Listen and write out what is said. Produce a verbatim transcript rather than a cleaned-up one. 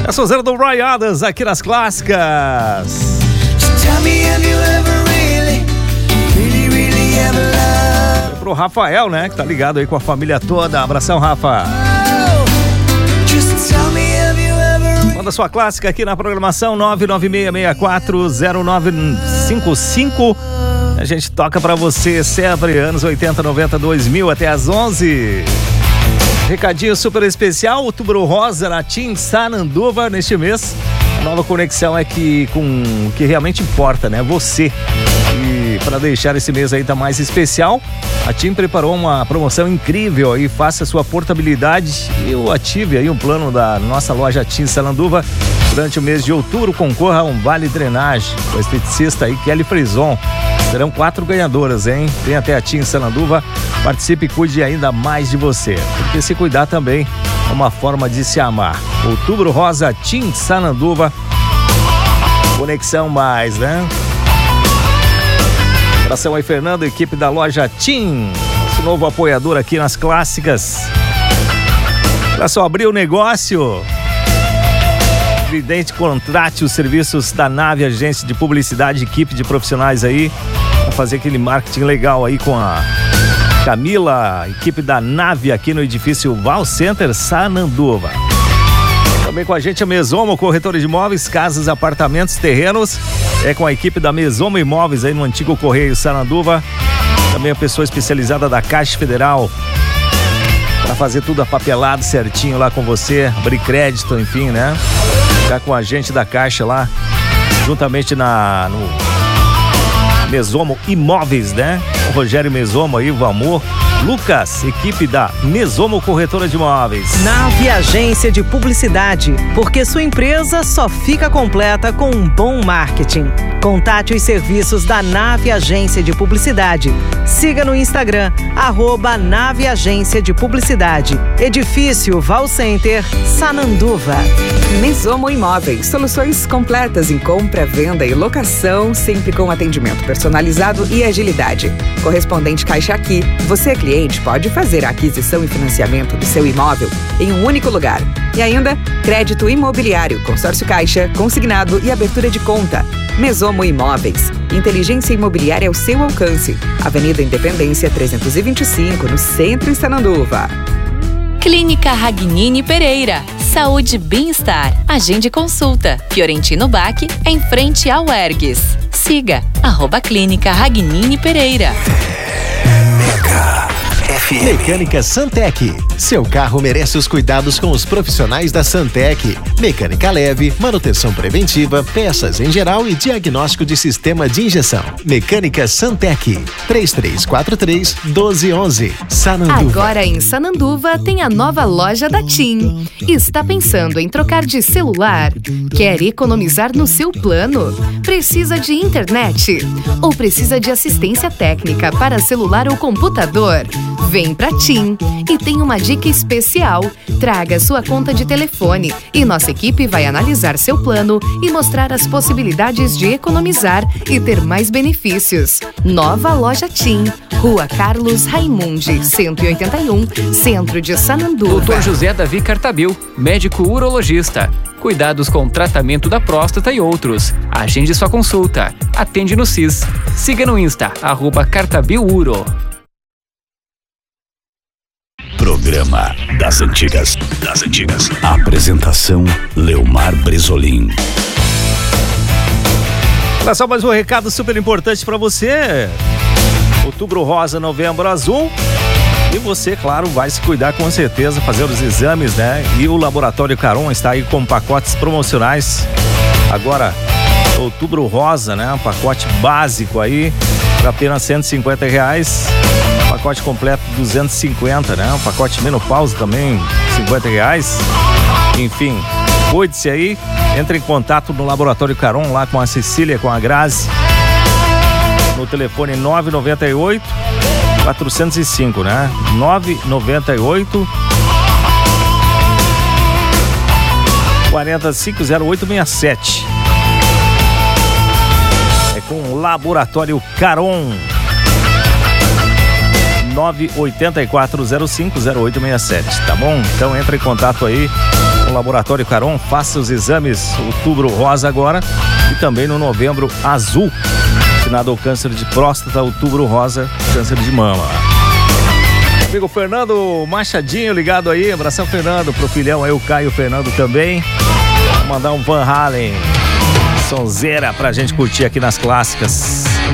A sonzeira do Roy Adams aqui nas clássicas. É pro Rafael, né, que tá ligado aí com a família toda. Abração, Rafa. Manda sua clássica aqui na programação nove nove seis seis quatro zero nove cinco cinco. A gente toca pra você sempre anos oitenta, noventa, dois mil até as onze. Recadinho super especial, Outubro Rosa na TIM Sananduva neste mês. A nova conexão é que com o que realmente importa, né? Você. E para deixar esse mês ainda mais especial, a TIM preparou uma promoção incrível aí. Faça sua portabilidade e o ative aí um plano da nossa loja TIM Sananduva. Durante o mês de outubro, concorra a um vale drenagem com a esteticista aí, Kelly Frison. Serão quatro ganhadoras, hein? Vem até a TIM Sananduva, participe e cuide ainda mais de você. Porque se cuidar também é uma forma de se amar. Outubro Rosa, TIM Sananduva. Conexão mais, né? Abração aí, Fernando, equipe da loja TIM. Nosso novo apoiador aqui nas clássicas. Para só abrir o negócio. Evidente, contrate os serviços da Nave Agência de Publicidade, equipe de profissionais aí, para fazer aquele marketing legal aí com a Camila, equipe da Nave aqui no edifício Val Center Sananduva. Também com a gente a Mesomo, corretora de imóveis, casas, apartamentos, terrenos. É com a equipe da Mesomo Imóveis aí no antigo Correio Sananduva. Também a pessoa especializada da Caixa Federal para fazer tudo apapelado certinho lá com você, abrir crédito, enfim, né? Ficar com a gente da Caixa lá, juntamente na no Mesomo Imóveis, né? O Rogério Mesomo aí, o Amor, Lucas, equipe da Mesomo Corretora de Imóveis. Nave Agência de Publicidade, porque sua empresa só fica completa com um bom marketing. Contate os serviços da Nave Agência de Publicidade. Siga no Instagram, arroba Nave Agência de Publicidade. Edifício Val Center, Sananduva. Mesomo Imóveis, soluções completas em compra, venda e locação, sempre com atendimento personalizado e agilidade. Correspondente Caixa Aqui, você, cliente, pode fazer a aquisição e financiamento do seu imóvel em um único lugar. E ainda, crédito imobiliário, consórcio Caixa, consignado e abertura de conta. Mesomo Imóveis, inteligência imobiliária ao seu alcance. Avenida Independência trezentos e vinte e cinco, no centro de Sananduva. Clínica Ragnini Pereira. Saúde e bem-estar. Agende consulta. Fiorentino Bach, em frente ao Ergues. Siga, arroba Clínica Ragnini Pereira. Mecânica Santec. Seu carro merece os cuidados com os profissionais da Santec. Mecânica leve, manutenção preventiva, peças em geral e diagnóstico de sistema de injeção. Mecânica Santec. três três quatro três, um dois um um. Sananduva. Agora em Sananduva tem a nova loja da TIM. Está pensando em trocar de celular? Quer economizar no seu plano? Precisa de internet? Ou precisa de assistência técnica para celular ou computador? Vem pra TIM e tem uma dica especial. Traga sua conta de telefone e nossa equipe vai analisar seu plano e mostrar as possibilidades de economizar e ter mais benefícios. Nova loja TIM, Rua Carlos Raimundi, cento e oitenta e um, Centro de Sananduva. doutor José Davi Cartabil, médico urologista. Cuidados com tratamento da próstata e outros. Agende sua consulta. Atende no C I S. Siga no Insta, arroba Cartabiluro. Programa das Antigas. Das Antigas. Apresentação: Leomar Bresolim. Olha só, mais um recado super importante para você. Outubro Rosa, Novembro Azul. E você, claro, vai se cuidar com certeza, fazer os exames, né? E o Laboratório Caron está aí com pacotes promocionais. Agora, Outubro Rosa, né? Um pacote básico aí, por apenas cento e cinquenta reais. Pacote completo duzentos e cinquenta, né? Um pacote menopausa também, cinquenta reais. Enfim, cuide-se aí. Entre em contato no Laboratório Caron, lá com a Cecília, com a Grazi. No telefone nove nove oito, quatro zero cinco, né? nove nove oito, quatro cinco zero oito seis sete. É com o Laboratório Caron. nove oito quatro zero cinco zero oito seis sete, tá bom? Então entra em contato aí com o Laboratório Caron, faça os exames Outubro Rosa agora e também no Novembro Azul, destinado ao câncer de próstata, Outubro Rosa, câncer de mama. Amigo Fernando Machadinho ligado aí, abração Fernando, pro filhão aí o Caio Fernando também. Vou mandar um Van Halen, sonzeira pra gente curtir aqui nas clássicas.